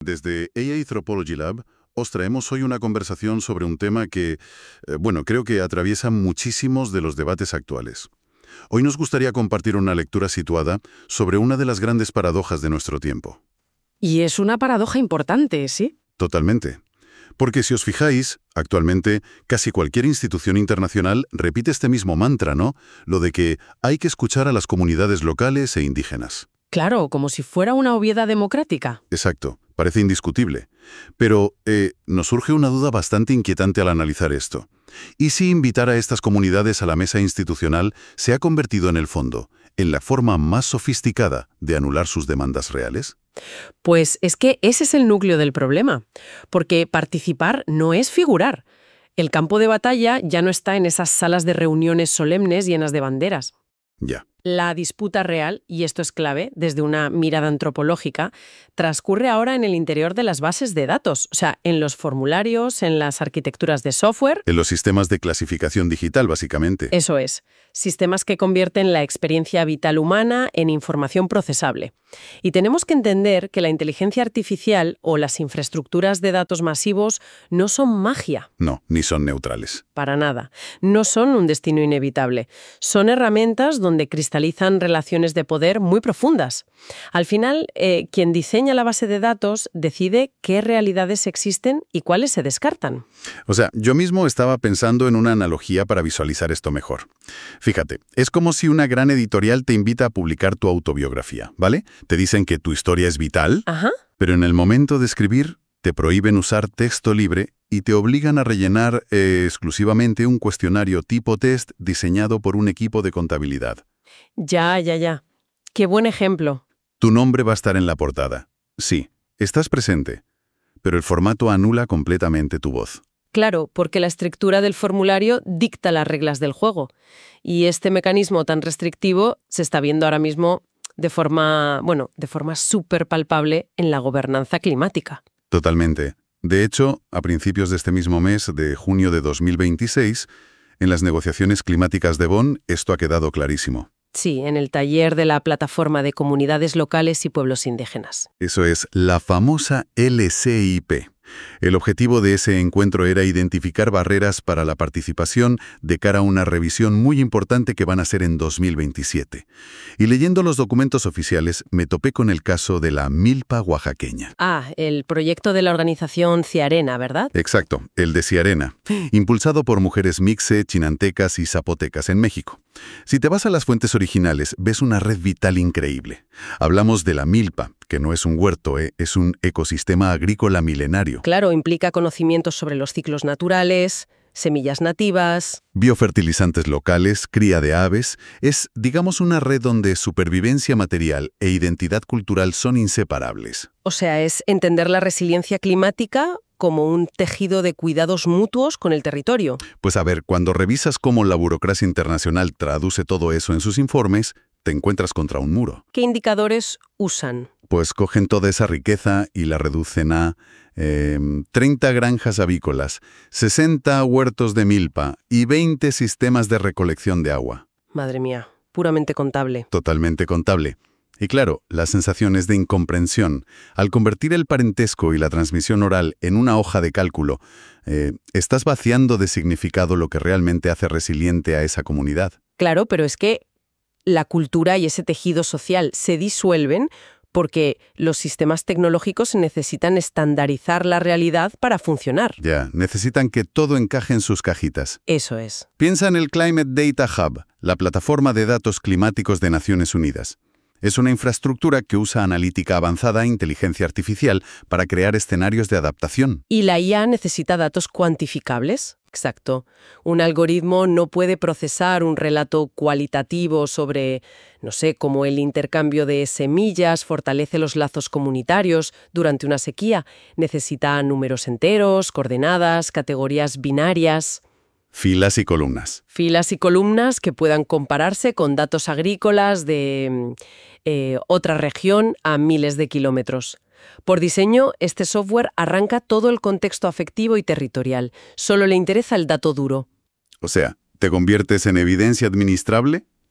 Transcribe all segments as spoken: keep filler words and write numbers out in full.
Desde A I Anthropology Lab os traemos hoy una conversación sobre un tema que, eh, bueno, creo que atraviesa muchísimos de los debates actuales. Hoy nos gustaría compartir una lectura situada sobre una de las grandes paradojas de nuestro tiempo. Y es una paradoja importante, ¿sí? Totalmente. Porque si os fijáis, actualmente casi cualquier institución internacional repite este mismo mantra, ¿no? Lo de que hay que escuchar a las comunidades locales e indígenas. Claro, como si fuera una obviedad democrática. Exacto, parece indiscutible. Pero eh, nos surge una duda bastante inquietante al analizar esto. ¿Y si invitar a estas comunidades a la mesa institucional se ha convertido en el fondo, en la forma más sofisticada de anular sus demandas reales? Pues es que ese es el núcleo del problema, porque participar no es figurar. El campo de batalla ya no está en esas salas de reuniones solemnes llenas de banderas. Ya. La disputa real, y esto es clave desde una mirada antropológica, transcurre ahora en el interior de las bases de datos, o sea, en los formularios, en las arquitecturas de software. En los sistemas de clasificación digital, básicamente. Eso es, sistemas que convierten la experiencia vital humana en información procesable. Y tenemos que entender que la inteligencia artificial o las infraestructuras de datos masivos no son magia. No, ni son neutrales. Para nada. No son un destino inevitable. Son herramientas donde cristalizan relaciones de poder muy profundas. Al final, eh, quien diseña la base de datos decide qué realidades existen y cuáles se descartan. O sea, yo mismo estaba pensando en una analogía para visualizar esto mejor. Fíjate, es como si una gran editorial te invita a publicar tu autobiografía, ¿vale? Te dicen que tu historia es vital, Ajá. pero en el momento de escribir te prohíben usar texto libre y te obligan a rellenar eh, exclusivamente un cuestionario tipo test diseñado por un equipo de contabilidad. Ya, ya, ya. Qué buen ejemplo. Tu nombre va a estar en la portada. Sí, estás presente, pero el formato anula completamente tu voz. Claro, porque la estructura del formulario dicta las reglas del juego. Y este mecanismo tan restrictivo se está viendo ahora mismo de forma, bueno, de forma súper palpable en la gobernanza climática. Totalmente. De hecho, a principios de este mismo mes, de junio de dos mil veintiséis, en las negociaciones climáticas de Bonn, esto ha quedado clarísimo. Sí, en el taller de la Plataforma de Comunidades Locales y Pueblos Indígenas. Eso es, la famosa L C I P. El objetivo de ese encuentro era identificar barreras para la participación de cara a una revisión muy importante que van a ser en dos mil veintisiete. Y leyendo los documentos oficiales, me topé con el caso de la milpa oaxaqueña. Ah, el proyecto de la organización Ciarena, ¿verdad? Exacto, el de Ciarena, impulsado por mujeres mixe, chinantecas y zapotecas en México. Si te vas a las fuentes originales, ves una red vital increíble. Hablamos de la milpa, que no es un huerto, ¿eh? Es un ecosistema agrícola milenario. Claro, implica conocimientos sobre los ciclos naturales, semillas nativas. Biofertilizantes locales, cría de aves, es, digamos, una red donde supervivencia material e identidad cultural son inseparables. O sea, es entender la resiliencia climática como un tejido de cuidados mutuos con el territorio. Pues a ver, cuando revisas cómo la burocracia internacional traduce todo eso en sus informes, te encuentras contra un muro. ¿Qué indicadores usan? Pues cogen toda esa riqueza y la reducen a eh, treinta granjas avícolas, sesenta huertos de milpa y veinte sistemas de recolección de agua. Madre mía, puramente contable. Totalmente contable. Y claro, la sensación es de incomprensión. Al convertir el parentesco y la transmisión oral en una hoja de cálculo, eh, estás vaciando de significado lo que realmente hace resiliente a esa comunidad. Claro, pero es que la cultura y ese tejido social se disuelven porque los sistemas tecnológicos necesitan estandarizar la realidad para funcionar. Ya, necesitan que todo encaje en sus cajitas. Eso es. Piensa en el Climate Data Hub, la plataforma de datos climáticos de Naciones Unidas. Es una infraestructura que usa analítica avanzada e inteligencia artificial para crear escenarios de adaptación. ¿Y la I A necesita datos cuantificables? Exacto. Un algoritmo no puede procesar un relato cualitativo sobre, no sé, cómo el intercambio de semillas fortalece los lazos comunitarios durante una sequía. Necesita números enteros, coordenadas, categorías binarias. Filas y columnas. Filas y columnas que puedan compararse con datos agrícolas de eh, otra región a miles de kilómetros. Por diseño, este software arranca todo el contexto afectivo y territorial. Solo le interesa el dato duro. O sea, ¿te conviertes en evidencia administrable?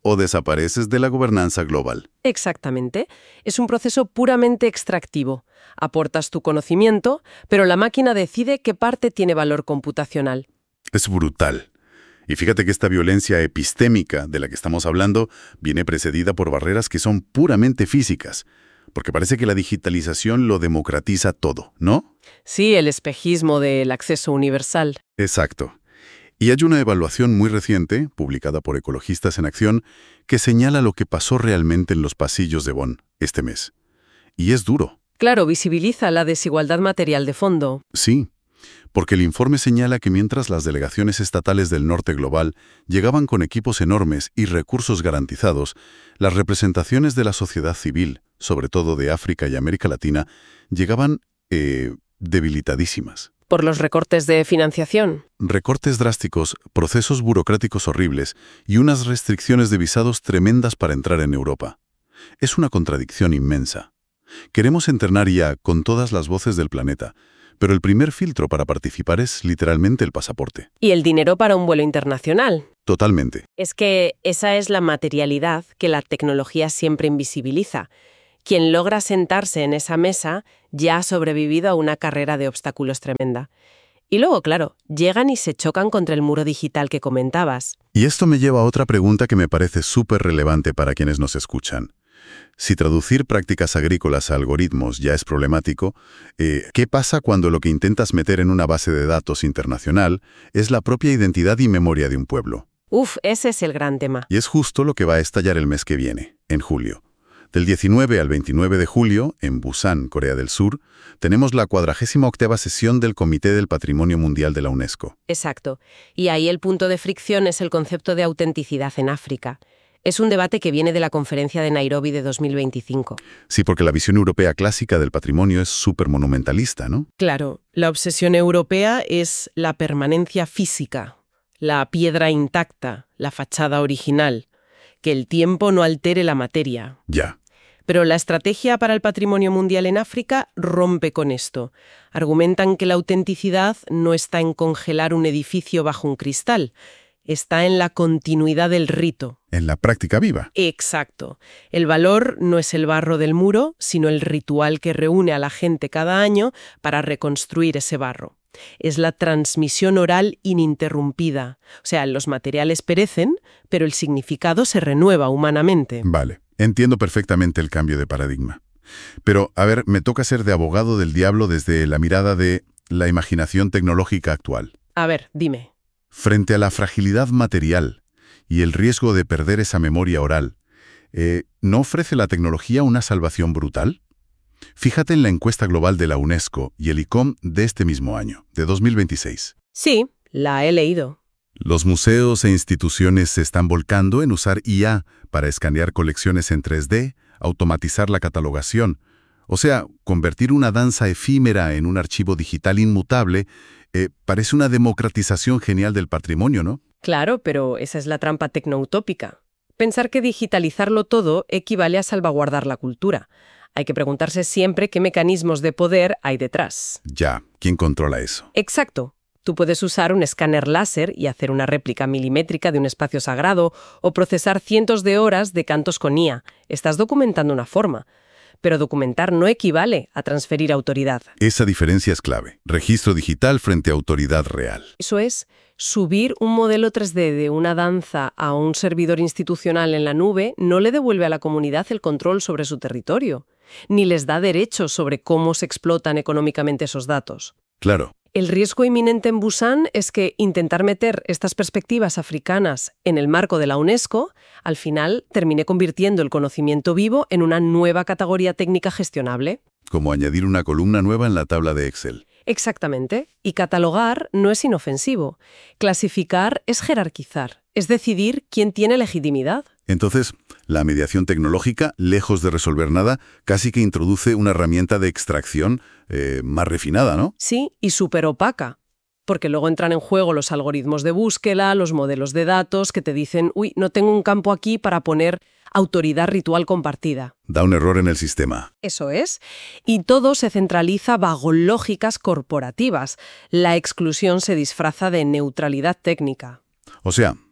o desapareces de la gobernanza global. Exactamente. Es un proceso puramente extractivo. Aportas tu conocimiento, pero la máquina decide qué parte tiene valor computacional. Es brutal. Y fíjate que esta violencia epistémica de la que estamos hablando viene precedida por barreras que son puramente físicas, porque parece que la digitalización lo democratiza todo, ¿no? Sí, el espejismo del acceso universal. Exacto. Y hay una evaluación muy reciente, publicada por Ecologistas en Acción, que señala lo que pasó realmente en los pasillos de Bonn este mes. Y es duro. Claro, visibiliza la desigualdad material de fondo. Sí, porque el informe señala que mientras las delegaciones estatales del norte global llegaban con equipos enormes y recursos garantizados, las representaciones de la sociedad civil, sobre todo de África y América Latina, llegaban eh, debilitadísimas. Por los recortes de financiación. Recortes drásticos, procesos burocráticos horribles y unas restricciones de visados tremendas para entrar en Europa. Es una contradicción inmensa. Queremos entrenar I A con todas las voces del planeta, pero el primer filtro para participar es literalmente el pasaporte. Y el dinero para un vuelo internacional. Totalmente. Es que esa es la materialidad que la tecnología siempre invisibiliza. Quien logra sentarse en esa mesa ya ha sobrevivido a una carrera de obstáculos tremenda. Y luego, claro, llegan y se chocan contra el muro digital que comentabas. Y esto me lleva a otra pregunta que me parece súper relevante para quienes nos escuchan. Si traducir prácticas agrícolas a algoritmos ya es problemático, eh, ¿qué pasa cuando lo que intentas meter en una base de datos internacional es la propia identidad y memoria de un pueblo? Uf, ese es el gran tema. Y es justo lo que va a estallar el mes que viene, en julio. Del diecinueve al veintinueve de julio, en Busan, Corea del Sur, tenemos la cuadragésima octava sesión del Comité del Patrimonio Mundial de la UNESCO. Exacto. Y ahí el punto de fricción es el concepto de autenticidad en África. Es un debate que viene de la conferencia de Nairobi de dos mil veinticinco. Sí, porque la visión europea clásica del patrimonio es súper monumentalista, ¿no? Claro, la obsesión europea es la permanencia física, la piedra intacta, la fachada original, que el tiempo no altere la materia. Ya. Pero la estrategia para el patrimonio mundial en África rompe con esto. Argumentan que la autenticidad no está en congelar un edificio bajo un cristal, está en la continuidad del rito. En la práctica viva. Exacto. El valor no es el barro del muro, sino el ritual que reúne a la gente cada año para reconstruir ese barro. Es la transmisión oral ininterrumpida. O sea, los materiales perecen, pero el significado se renueva humanamente. Vale, entiendo perfectamente el cambio de paradigma. Pero, a ver, me toca ser de abogado del diablo desde la mirada de la imaginación tecnológica actual. A ver, dime. Frente a la fragilidad material y el riesgo de perder esa memoria oral, eh, ¿no ofrece la tecnología una salvación brutal? Fíjate en la encuesta global de la UNESCO y el I C O M de este mismo año, de dos mil veintiséis. Sí, la he leído. Los museos e instituciones se están volcando en usar I A para escanear colecciones en tres D, automatizar la catalogación, o sea, convertir una danza efímera en un archivo digital inmutable. Eh, parece una democratización genial del patrimonio, ¿no? Claro, pero esa es la trampa tecnoutópica. Pensar que digitalizarlo todo equivale a salvaguardar la cultura. Hay que preguntarse siempre qué mecanismos de poder hay detrás. Ya, ¿quién controla eso? Exacto. Tú puedes usar un escáner láser y hacer una réplica milimétrica de un espacio sagrado o procesar cientos de horas de cantos con I A. Estás documentando una forma. Pero documentar no equivale a transferir autoridad. Esa diferencia es clave. Registro digital frente a autoridad real. Eso es, subir un modelo tres D de una danza a un servidor institucional en la nube no le devuelve a la comunidad el control sobre su territorio, ni les da derechos sobre cómo se explotan económicamente esos datos. Claro. El riesgo inminente en Busan es que intentar meter estas perspectivas africanas en el marco de la UNESCO, al final termine convirtiendo el conocimiento vivo en una nueva categoría técnica gestionable. Como añadir una columna nueva en la tabla de Excel. Exactamente. Y catalogar no es inofensivo. Clasificar es jerarquizar, es decidir quién tiene legitimidad. Entonces, la mediación tecnológica, lejos de resolver nada, casi que introduce una herramienta de extracción eh, más refinada, ¿no? Sí, y súper opaca. Porque luego entran en juego los algoritmos de búsqueda, los modelos de datos que te dicen, uy, no tengo un campo aquí para poner autoridad ritual compartida. Da un error en el sistema. Eso es. Y todo se centraliza bajo lógicas corporativas. La exclusión se disfraza de neutralidad técnica. O sea,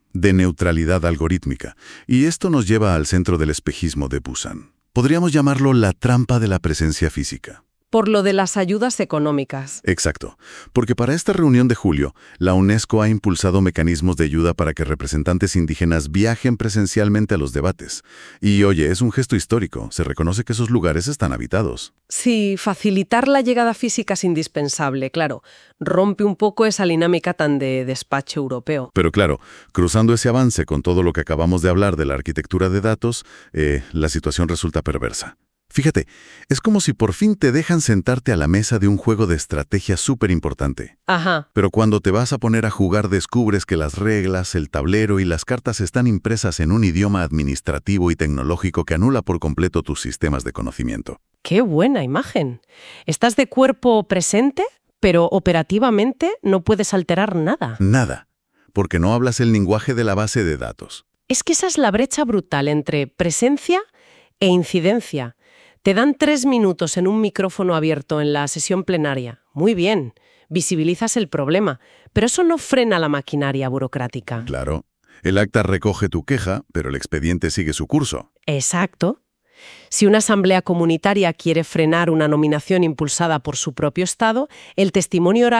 de neutralidad algorítmica. Y esto nos lleva al centro del espejismo de Busan. Podríamos llamarlo la trampa de la presencia física. Por lo de las ayudas económicas. Exacto, porque para esta reunión de julio, la UNESCO ha impulsado mecanismos de ayuda para que representantes indígenas viajen presencialmente a los debates. Y oye, es un gesto histórico, se reconoce que esos lugares están habitados. Sí, facilitar la llegada física es indispensable, claro. Rompe un poco esa dinámica tan de despacho europeo. Pero claro, cruzando ese avance con todo lo que acabamos de hablar de la arquitectura de datos, eh, la situación resulta perversa. Fíjate, es como si por fin te dejan sentarte a la mesa de un juego de estrategia súper importante. Ajá. Pero cuando te vas a poner a jugar descubres que las reglas, el tablero y las cartas están impresas en un idioma administrativo y tecnológico que anula por completo tus sistemas de conocimiento. ¡Qué buena imagen! Estás de cuerpo presente, pero operativamente no puedes alterar nada. Nada, porque no hablas el lenguaje de la base de datos. Es que esa es la brecha brutal entre presencia e incidencia. Te dan tres minutos en un micrófono abierto en la sesión plenaria. Muy bien, visibilizas el problema, pero eso no frena la maquinaria burocrática. Claro, el acta recoge tu queja, pero el expediente sigue su curso. Exacto. Si una asamblea comunitaria quiere frenar una nominación impulsada por su propio Estado, el testimonio oral